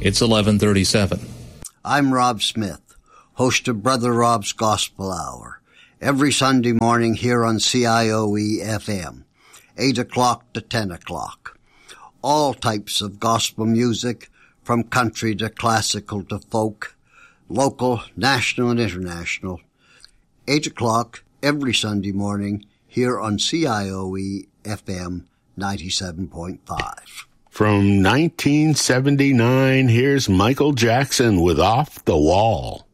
It's 11:37. I'm Rob Smith, host of Brother Rob's Gospel Hour, every Sunday morning here on CIOE FM, 8 o'clock to 10 o'clock. All types of gospel music, from country to classical to folk, local, national, and international. 8 o'clock every Sunday morning here on CIOE FM 97.5. From 1979, here's Michael Jackson with Off the Wall.